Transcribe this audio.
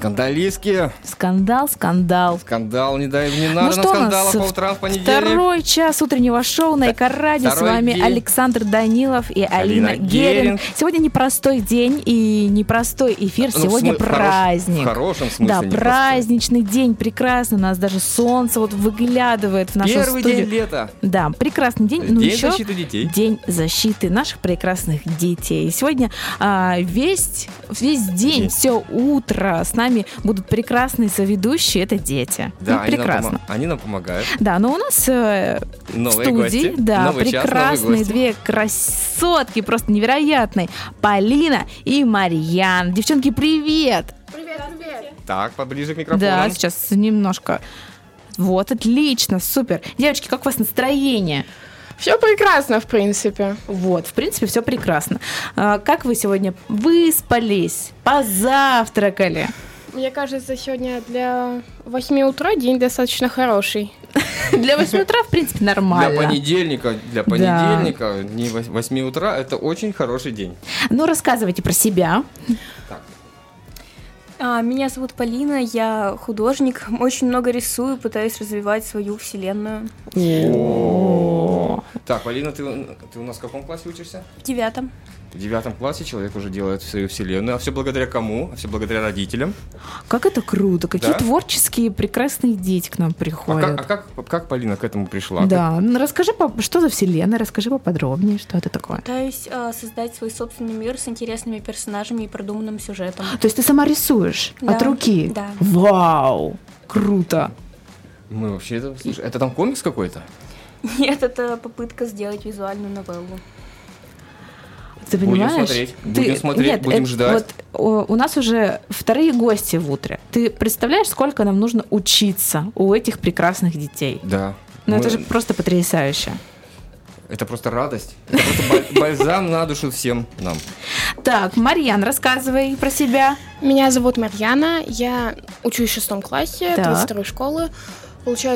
Скандалистки. Скандал. Скандал, не надо нам скандалов по утрам в понедельник. Второй час утреннего шоу на Эко-радио. С вами день. Александр Данилов и Алина Геринг. Сегодня непростой день и непростой эфир. Сегодня праздник. В хорошем смысле. Да, праздничный день, прекрасно. У нас даже солнце вот выглядывает в нашу Первый студию. день лета. Да, прекрасный день. День защиты детей. День защиты наших прекрасных детей. Сегодня весь день, все утро с нами будут прекрасные соведущие. Это дети. Да, прекрасно. Они нам помогают. Да, но у нас в студии гости. Новый прекрасные час, две красотки, просто невероятные. Полина и Марьян. Девчонки, привет! Привет. Так, поближе к микрофону. Да, сейчас немножко. Вот, отлично, супер. Девочки, как у вас настроение? Все прекрасно, в принципе. Вот, в принципе, все прекрасно. Как вы сегодня выспались, позавтракали? Мне кажется, сегодня для 8 утра день достаточно хороший. Для 8 утра, в принципе, нормально. Для понедельника, не 8 утра, это очень хороший день. Ну, рассказывайте про себя. Меня зовут Полина, я художник, очень много рисую, пытаюсь развивать свою вселенную. Так, Полина, ты у нас в каком классе учишься? В 9. В 9 классе человек уже делает свою вселенную. А все благодаря кому? А все благодаря родителям. Как это круто! Какие Да? творческие, прекрасные дети к нам приходят. Как Полина к этому пришла? Да, расскажи, что за вселенная, расскажи поподробнее, что это такое. Пытаюсь создать свой собственный мир с интересными персонажами и продуманным сюжетом. То есть ты сама рисуешь Да, от руки? да. Вау! Круто! Мы вообще это там комикс какой-то? Нет, это попытка сделать визуальную новеллу. Ты понимаешь? Будем смотреть, будем ждать. Вот, у нас уже вторые гости в утре. Ты представляешь, сколько нам нужно учиться у этих прекрасных детей? Да. Ну это же просто потрясающе. Это просто радость. Это просто бальзам на душу всем нам. Так, Марьян, рассказывай про себя. Меня зовут Марьяна, я учусь в 6 классе Так. 32-й школы. Получаю